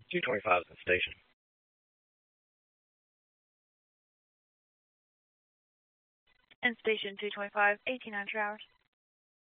225 is in station. And station 225, 1800 hours.